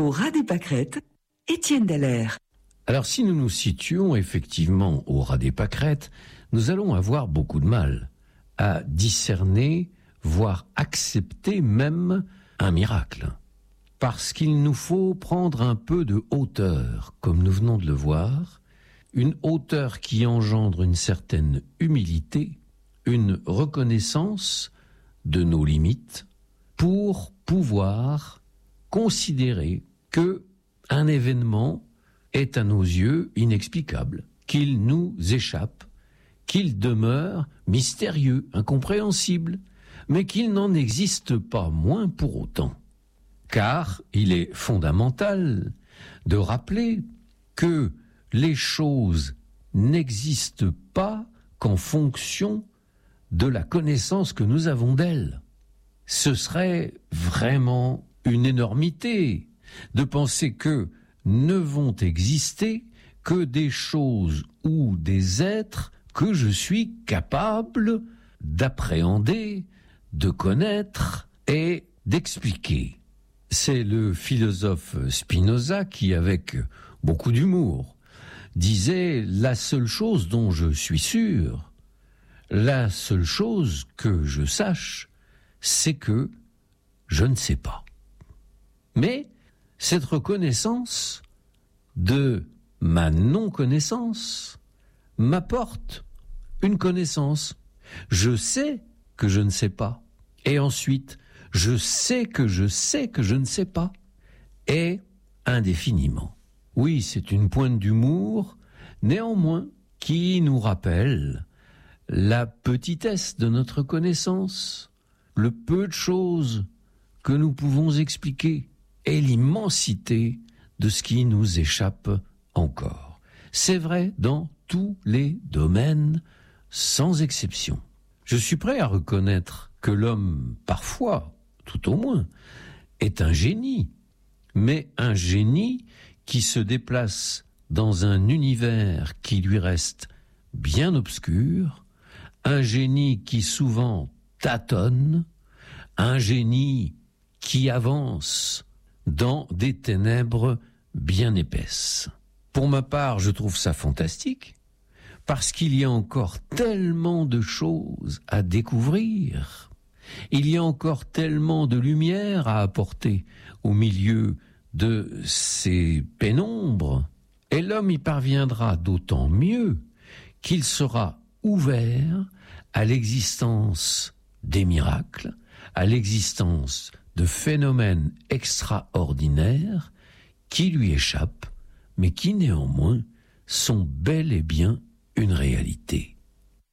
Au ras des pâquerettes, Étienne Dallaire. Alors si nous nous situons effectivement au ras des pâquerettes, nous allons avoir beaucoup de mal à discerner, voire accepter même un miracle. Parce qu'il nous faut prendre un peu de hauteur, comme nous venons de le voir, une hauteur qui engendre une certaine humilité, une reconnaissance de nos limites, pour pouvoir considérer que un événement est à nos yeux inexplicable, qu'il nous échappe, qu'il demeure mystérieux, incompréhensible, mais qu'il n'en existe pas moins pour autant. Car il est fondamental de rappeler que les choses n'existent pas qu'en fonction de la connaissance que nous avons d'elles. Ce serait vraiment une énormité de penser que ne vont exister que des choses ou des êtres que je suis capable d'appréhender, de connaître et d'expliquer. C'est le philosophe Spinoza qui, avec beaucoup d'humour, disait « La seule chose dont je suis sûr, la seule chose que je sache, c'est que je ne sais pas. » Mais cette reconnaissance de ma non-connaissance m'apporte une connaissance. Je sais que je ne sais pas. Et ensuite, je sais que je ne sais pas. Et indéfiniment. Oui, c'est une pointe d'humour, néanmoins, qui nous rappelle la petitesse de notre connaissance, le peu de choses que nous pouvons expliquer, et l'immensité de ce qui nous échappe encore. C'est vrai dans tous les domaines, sans exception. Je suis prêt à reconnaître que l'homme, parfois, tout au moins, est un génie, mais un génie qui se déplace dans un univers qui lui reste bien obscur, un génie qui souvent tâtonne, un génie qui avance dans des ténèbres bien épaisses. Pour ma part, je trouve ça fantastique, parce qu'il y a encore tellement de choses à découvrir, il y a encore tellement de lumière à apporter au milieu de ces pénombres, et l'homme y parviendra d'autant mieux qu'il sera ouvert à l'existence des miracles, à l'existence de phénomènes extraordinaires qui lui échappent, mais qui néanmoins sont bel et bien une réalité.